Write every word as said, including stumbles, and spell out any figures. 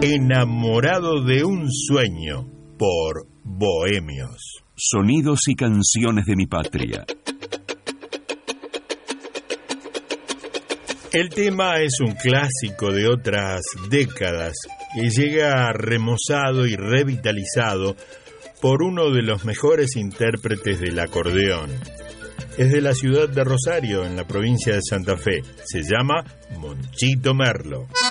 Enamorado de un sueño, por Bohemios. Sonidos y canciones de mi patria. El tema es un clásico de otras décadas que llega remozado y revitalizado por uno de los mejores intérpretes del acordeón. Es de la ciudad de Rosario, en la provincia de Santa Fe. Se llama Monchito Merlo.